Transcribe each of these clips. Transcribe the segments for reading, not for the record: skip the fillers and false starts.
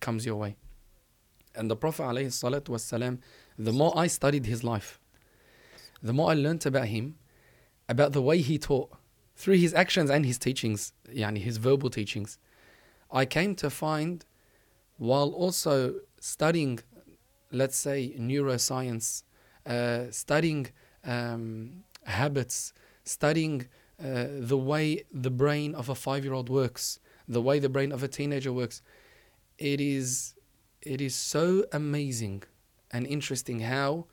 comes your way. And the Prophet ﷺ, the more I studied his life, the more I learnt about him, about the way he taught, through his actions and his teachings, his verbal teachings, I came to find, while also studying, let's say, neuroscience, studying habits, studying the way the brain of a 5-year-old works, the way the brain of a teenager works, it is so amazing and interesting how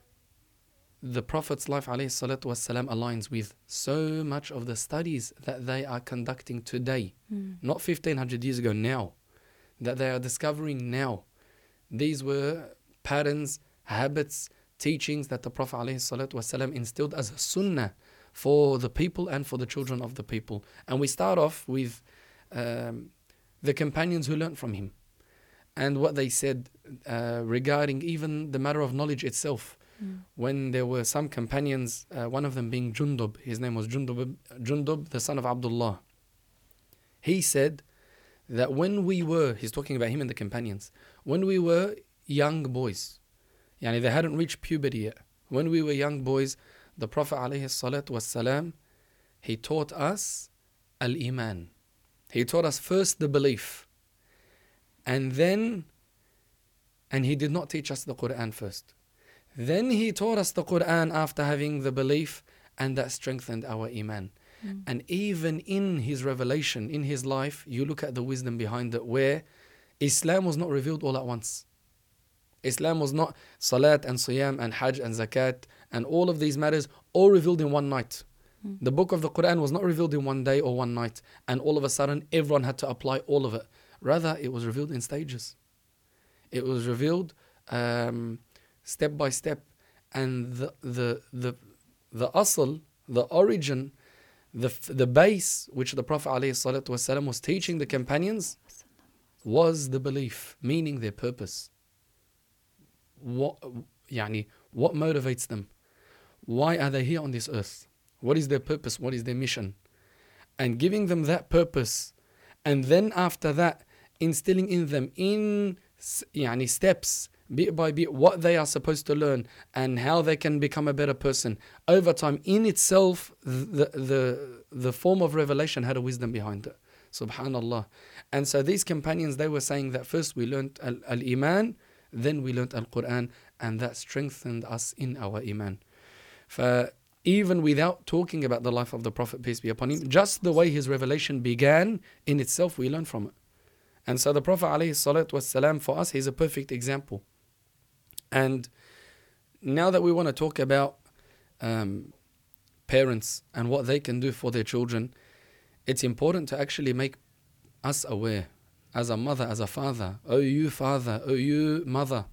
the Prophet's life ﷺ aligns with so much of the studies that they are conducting today. Not 1500 years ago, now. That they are discovering now. These were patterns, habits, teachings that the Prophet ﷺ instilled as a sunnah for the people and for the children of the people. And we start off with the companions who learned from him and what they said regarding even the matter of knowledge itself. When there were some companions, one of them being Jundub, his name was Jundub, the son of Abdullah. He said that he's talking about him and the companions, when we were young boys, they hadn't reached puberty yet. When we were young boys, the Prophet ﷺ, he taught us al-iman. He taught us first the belief. And he did not teach us the Quran first. Then he taught us the Quran after having the belief, and that strengthened our iman. And even in his revelation, in his life, you look at the wisdom behind it, where Islam was not revealed all at once. Islam was not salat and siyam and hajj and zakat and all of these matters all revealed in one night. The book of the Quran was not revealed in one day or one night, and all of a sudden everyone had to apply all of it. Rather, it was revealed in stages. It was revealed step by step, and the asl, the origin, the base which the Prophet ﷺ was teaching the companions was the belief, meaning their purpose. What motivates them? Why are they here on this earth? What is their purpose? What is their mission? And giving them that purpose, and then after that instilling in them in steps, bit by bit, what they are supposed to learn and how they can become a better person. Over time, in itself, the form of revelation had a wisdom behind it. Subhanallah. And so these companions, they were saying that first we learned al-iman, then we learned al-Quran, and that strengthened us in our iman. Even without talking about the life of the Prophet, peace be upon him, just the way his revelation began in itself, we learn from it. And so the Prophet ﷺ, for us, he's a perfect example. And now that we want to talk about parents and what they can do for their children, it's important to actually make us aware, as a mother, as a father, oh you mother,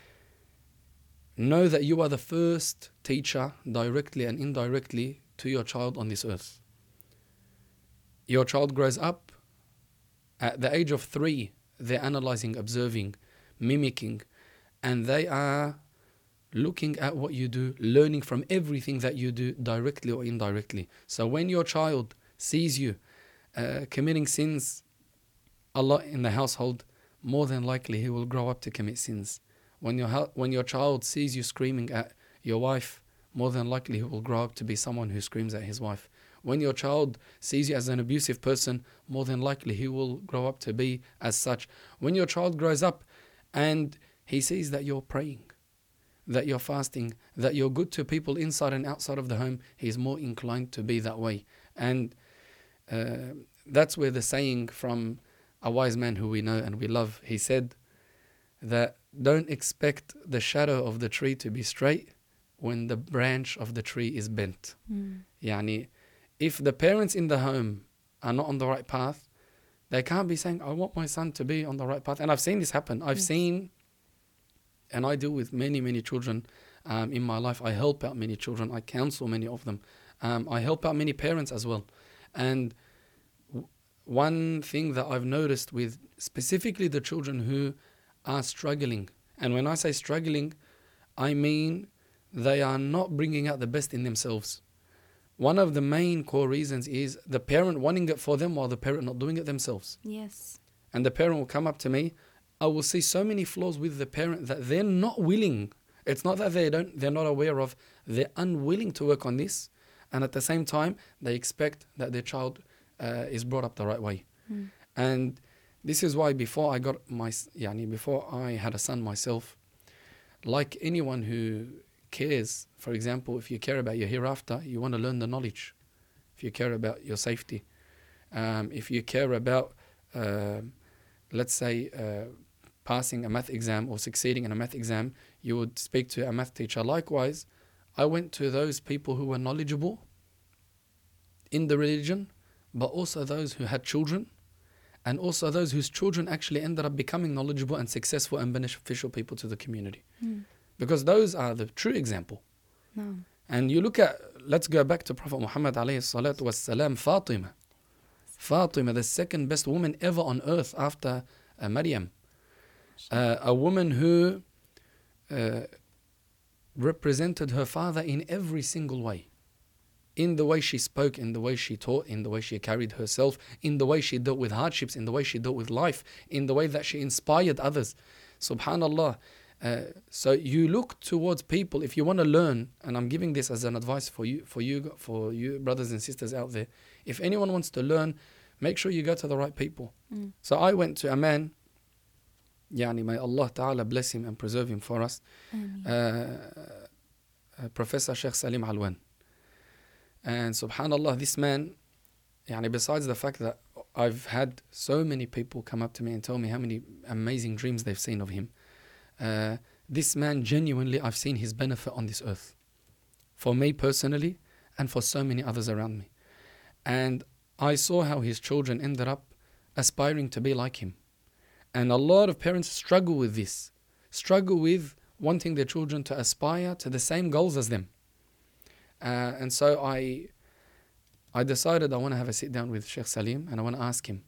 know that you are the first teacher, directly and indirectly, to your child on this earth. Your child grows up. At the age of 3, they're analyzing, observing, mimicking, and they are looking at what you do, learning from everything that you do, directly or indirectly. So when your child sees you committing sins a lot in the household, more than likely he will grow up to commit sins. When your child sees you screaming at your wife, more than likely he will grow up to be someone who screams at his wife. When your child sees you as an abusive person, more than likely he will grow up to be as such. When your child grows up and he sees that you're praying, that you're fasting, that you're good to people inside and outside of the home, he's more inclined to be that way. And that's where the saying from a wise man who we know and we love, he said that don't expect the shadow of the tree to be straight when the branch of the tree is bent. If the parents in the home are not on the right path, they can't be saying, I want my son to be on the right path. And I've seen this happen. I've seen, and I deal with many, many children in my life. I help out many children. I counsel many of them. I help out many parents as well. And one thing that I've noticed with specifically the children who are struggling, and when I say struggling, I mean they are not bringing out the best in themselves. One of the main core reasons is the parent wanting it for them while the parent not doing it themselves. Yes. And the parent will come up to me I will see so many flaws with the parent that they're not willing. It's not that they're not aware of, they're unwilling to work on this. And at the same time, they expect that their child is brought up the right way. And this is why before I had a son myself, like anyone who cares, for example, if you care about your hereafter, you want to learn the knowledge. If you care about your safety, if you care about, let's say, passing a math exam or succeeding in a math exam, you would speak to a math teacher. Likewise, I went to those people who were knowledgeable in the religion, but also those who had children, and also those whose children actually ended up becoming knowledgeable and successful and beneficial people to the community. Because those are the true example. No. And you look at, let's go back to Prophet Muhammad alayhi salatu wassalam, Fatima, the second best woman ever on earth after Maryam. A woman who represented her father in every single way. In the way she spoke, in the way she taught, in the way she carried herself, in the way she dealt with hardships, in the way she dealt with life, in the way that she inspired others. Subhanallah. So you look towards people, if you want to learn, and I'm giving this as an advice for you brothers and sisters out there. If anyone wants to learn, make sure you go to the right people. So I went to a man, may Allah Ta'ala bless him and preserve him for us, Professor Sheikh Salim Alwan. And subhanallah, this man, besides the fact that I've had so many people come up to me and tell me how many amazing dreams they've seen of him, this man, genuinely, I've seen his benefit on this earth. For me personally, and for so many others around me. And I saw how his children ended up aspiring to be like him. And a lot of parents struggle with this, struggle with wanting their children to aspire to the same goals as them. And so I decided I want to have a sit down with Sheikh Salim, and I want to ask him,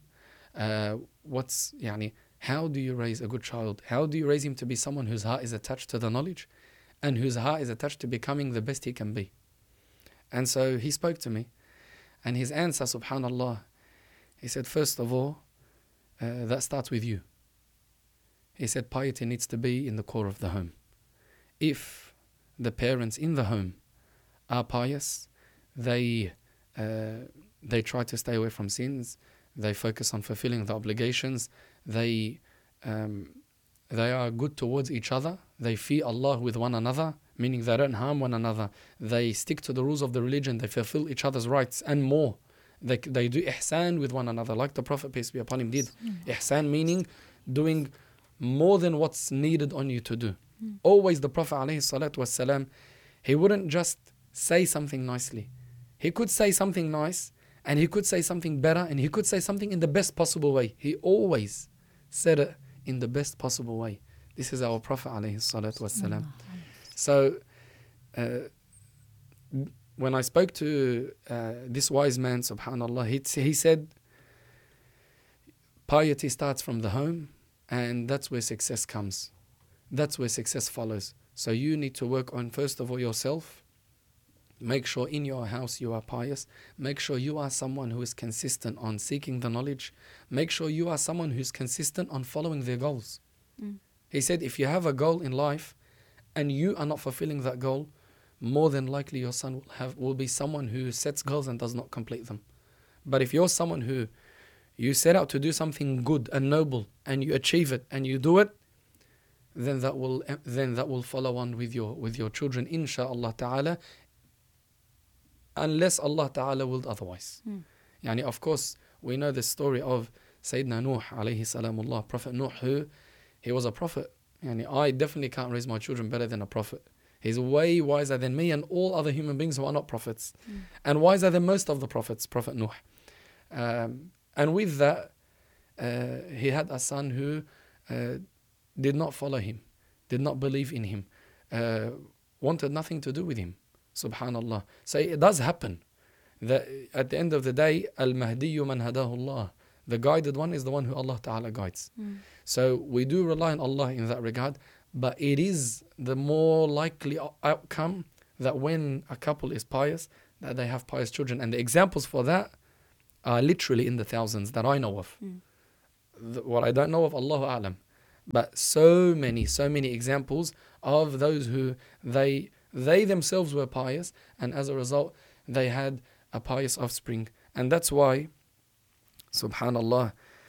how do you raise a good child? How do you raise him to be someone whose heart is attached to the knowledge and whose heart is attached to becoming the best he can be? And so he spoke to me, and his answer, subhanallah, he said, first of all, that starts with you. He said, piety needs to be in the core of the home. If the parents in the home are pious, they try to stay away from sins, they focus on fulfilling the obligations, they are good towards each other, they fear Allah with one another, meaning they don't harm one another, they stick to the rules of the religion, they fulfill each other's rights and more. They do ihsan with one another, like the Prophet, peace be upon him, did. Ihsan meaning doing more than what's needed on you to do. Always the Prophet alayhi salatu wassalam, he wouldn't just say something nicely. He could say something nice, and he could say something better, and he could say something in the best possible way. He always said it in the best possible way. This is our Prophet alayhi salatu wassalam. So when I spoke to this wise man, subhanallah, he said, piety starts from the home, and that's where success comes. That's where success follows. So you need to work on, first of all, yourself. Make sure in your house you are pious. Make sure you are someone who is consistent on seeking the knowledge. Make sure you are someone who is consistent on following their goals. He said, if you have a goal in life and you are not fulfilling that goal, more than likely your son will be someone who sets goals and does not complete them. But if you're someone who you set out to do something good and noble, and you achieve it and you do it, then that will follow on with your children, insha'Allah ta'ala, unless Allah ta'ala willed otherwise. Of course, we know the story of Sayyidina Nuh alayhi salamullah, Prophet Nuh, who he was a prophet. I definitely can't raise my children better than a prophet. He's way wiser than me and all other human beings who are not prophets, and wiser than most of the prophets, Prophet Nuh. And with that, he had a son who did not follow him, did not believe in him, wanted nothing to do with him. Subhanallah. So it does happen that at the end of the day, al-Mahdiyu man hadahu Allah. The guided one is the one who Allah Ta'ala guides. So we do rely on Allah in that regard, but it is the more likely outcome that when a couple is pious, that they have pious children. And the examples for that are literally in the thousands that I know of. What I don't know of, Allahu A'lam. But so many examples of those who they themselves were pious, and as a result they had a pious offspring. And that's why, subhanallah,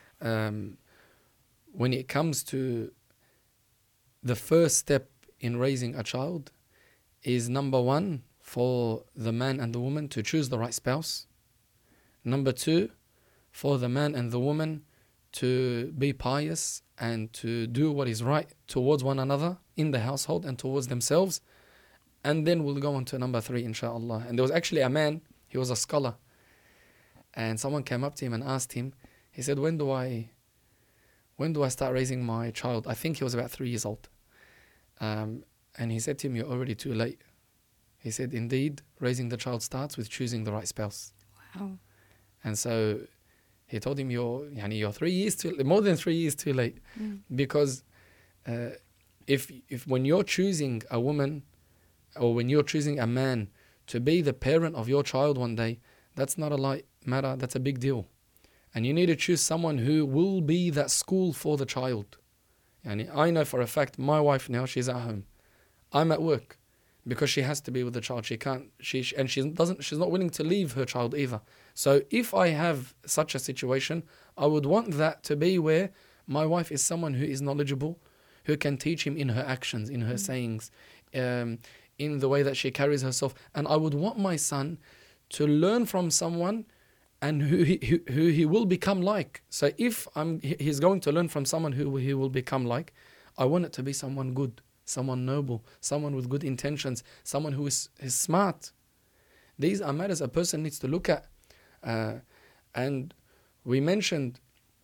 when it comes to the first step in raising a child is, number one, for the man and the woman to choose the right spouse. Number two, for the man and the woman to be pious and to do what is right towards one another in the household and towards themselves. And then we'll go on to number three, inshallah. And there was actually a man, he was a scholar, and someone came up to him and asked him, he said, when do I start raising my child? I think he was about 3 years old. And he said to him, you're already too late. He said, indeed, raising the child starts with choosing the right spouse. Wow. And so he told him, you're 3 years too, more than 3 years too late. Because if when you're choosing a woman or when you're choosing a man to be the parent of your child one day, that's not a light matter, that's a big deal. And you need to choose someone who will be that school for the child. And I know for a fact, my wife now, she's at home. I'm at work because she has to be with the child. She's not willing to leave her child either. So if I have such a situation, I would want that to be where my wife is someone who is knowledgeable, who can teach him in her actions, in her sayings, in the way that she carries herself. And I would want my son to learn from someone and who he will become like. So if he's going to learn from someone who he will become like, I want it to be someone good, someone noble, someone with good intentions, someone who is smart. These are matters a person needs to look at. And we mentioned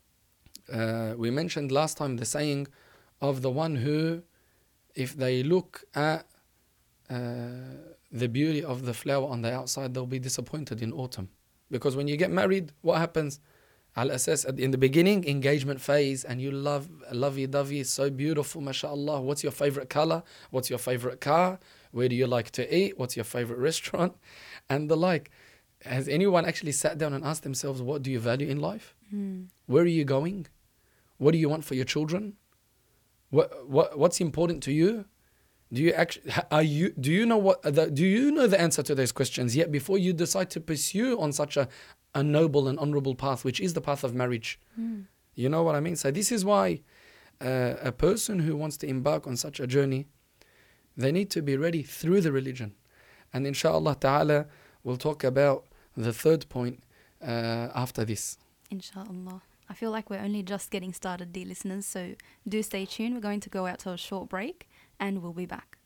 last time the saying of the one who, if they look at the beauty of the flower on the outside, they'll be disappointed in autumn. Because when you get married, what happens? Al-Asas, in the beginning, engagement phase, and you lovey-dovey, so beautiful, mashallah. What's your favorite color? What's your favorite car? Where do you like to eat? What's your favorite restaurant? And the like. Has anyone actually sat down and asked themselves, what do you value in life? Where are you going? What do you want for your children? What's important to you? Do you know the answer to those questions yet before you decide to pursue on such a noble and honorable path, which is the path of marriage? You know what I mean? So this is why a person who wants to embark on such a journey, they need to be ready through the religion. And inshallah ta'ala, we'll talk about the third point after this. Inshallah. I feel like we're only just getting started, dear listeners, so do stay tuned. We're going to go out to a short break and we'll be back.